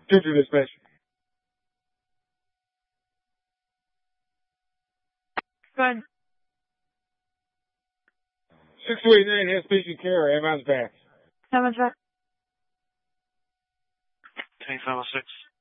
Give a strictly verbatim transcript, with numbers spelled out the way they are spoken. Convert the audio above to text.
Two to dispatch. Good. six two eight nine has patient care. Avon's back. Seven's back. Tank five oh six.